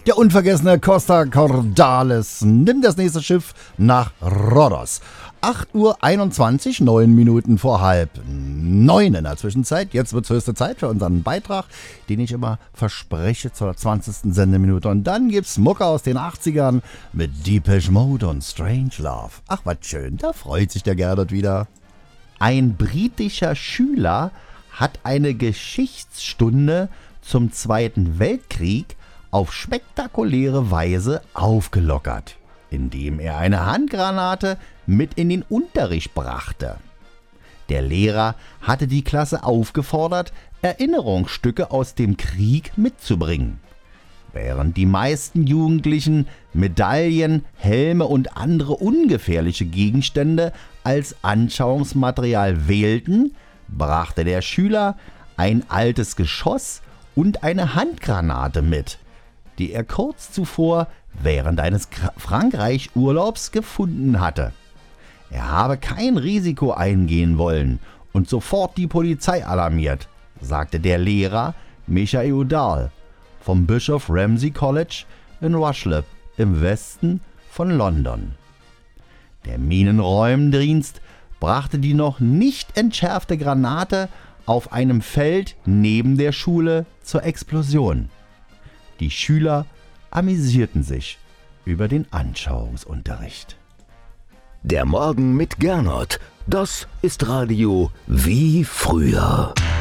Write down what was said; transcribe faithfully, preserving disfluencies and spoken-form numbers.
Der unvergessene Costa Cordalis nimmt das nächste Schiff nach Rhodos. acht Uhr einundzwanzig, neun Minuten vor halb neun in der Zwischenzeit. Jetzt wird es höchste Zeit für unseren Beitrag, den ich immer verspreche zur zwanzigsten Sendeminute. Und dann gibt's Mucke aus den achtzigern mit Depeche Mode und Strange Love. Ach, was schön, da freut sich der Gerdert wieder. Ein britischer Schüler hat eine Geschichtsstunde zum Zweiten Weltkrieg auf spektakuläre Weise aufgelockert, indem er eine Handgranate mit in den Unterricht brachte. Der Lehrer hatte die Klasse aufgefordert, Erinnerungsstücke aus dem Krieg mitzubringen. Während die meisten Jugendlichen Medaillen, Helme und andere ungefährliche Gegenstände als Anschauungsmaterial wählten, brachte der Schüler ein altes Geschoss und eine Handgranate mit, die er kurz zuvor während eines Frankreich-Urlaubs gefunden hatte. Er habe kein Risiko eingehen wollen und sofort die Polizei alarmiert, sagte der Lehrer Michael Udall vom Bishop Ramsay College in Rushlipp im Westen von London. Der Minenräumdienst brachte die noch nicht entschärfte Granate auf einem Feld neben der Schule zur Explosion. Die Schüler amüsierten sich über den Anschauungsunterricht. Der Morgen mit Gernot, das ist Radio wie früher.